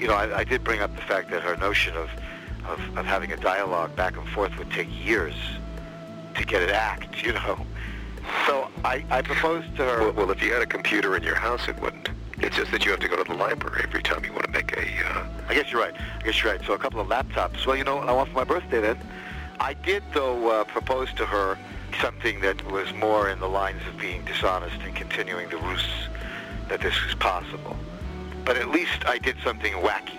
I did bring up the fact that her notion of having a dialogue back and forth would take years to get it act, So I proposed to her... Well, if you had a computer in your house, it wouldn't. It's just that you have to go to the library every time you want to make a... I guess you're right. So a couple of laptops. Well, what I want for my birthday then? I did, though, propose to her something that was more in the lines of being dishonest and continuing the ruse that this is possible. But at least I did something wacky.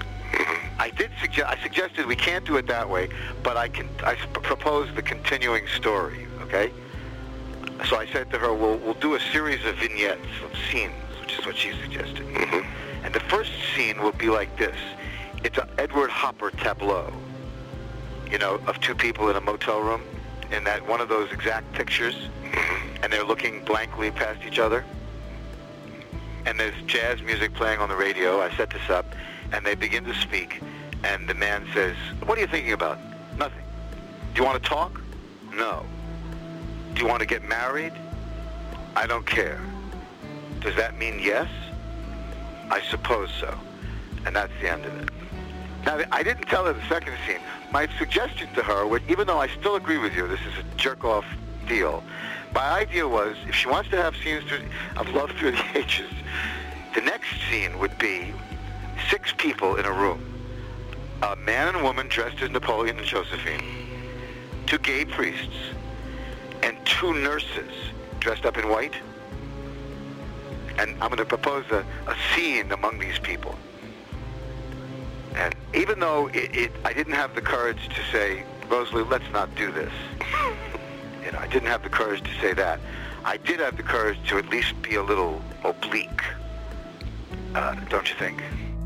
I suggested we can't do it that way, but I proposed the continuing story, okay? So I said to her, we'll do a series of vignettes, of scenes, which is what she suggested. And the first scene will be like this. It's an Edward Hopper tableau, of two people in a motel room, in that one of those exact pictures, and they're looking blankly past each other. And there's jazz music playing on the radio. I set this up, and they begin to speak, and the man says, "What are you thinking about?" "Nothing." "Do you want to talk?" "No." "Do you want to get married?" "I don't care." "Does that mean yes?" "I suppose so." And that's the end of it. Now, I didn't tell her the second scene. My suggestion to her, even though I still agree with you, this is a jerk-off deal, my idea was, if she wants to have scenes of love through the ages, the next scene would be 6 people in a room. A man and woman dressed as Napoleon and Josephine, 2 gay priests, and 2 nurses dressed up in white. And I'm going to propose a scene among these people. And even though I didn't have the courage to say, "Rosalie, let's not do this." I didn't have the courage to say that. I did have the courage to at least be a little oblique. Don't you think?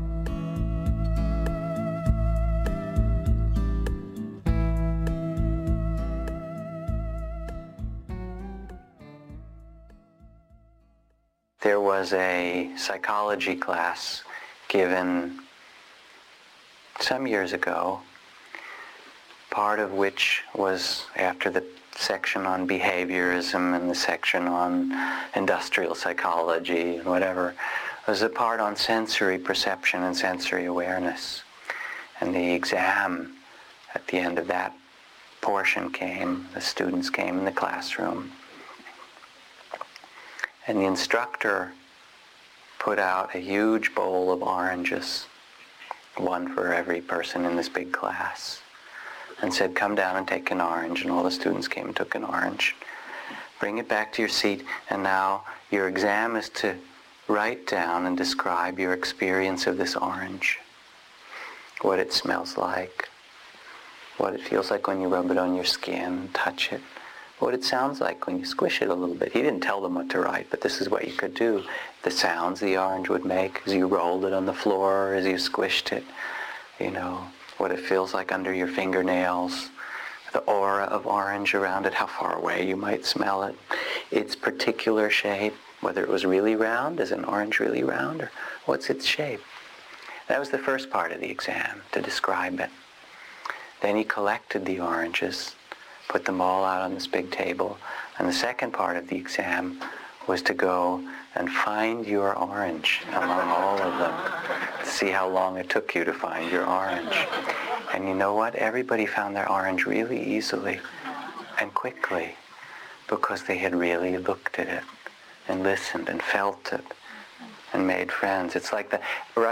There was a psychology class given some years ago, part of which was after the section on behaviorism and the section on industrial psychology and whatever, was a part on sensory perception and sensory awareness. And the exam at the end of that portion came, the students came in the classroom, and the instructor put out a huge bowl of oranges, one for every person in this big class, and said, "Come down and take an orange." And all the students came and took an orange. "Bring it back to your seat, and now your exam is to write down and describe your experience of this orange. What it smells like, what it feels like when you rub it on your skin, touch it, what it sounds like when you squish it a little bit." He didn't tell them what to write, but this is what you could do. The sounds the orange would make as you rolled it on the floor, or as you squished it, what it feels like under your fingernails, the aura of orange around it, how far away you might smell it, its particular shape, whether it was really round, is an orange really round, or what's its shape. That was the first part of the exam, to describe it. Then he collected the oranges, put them all out on this big table, and the second part of the exam was to go and find your orange among all of them, to see how long it took you to find your orange. And you know what? Everybody found their orange really easily and quickly, because they had really looked at it and listened and felt it and made friends. It's like the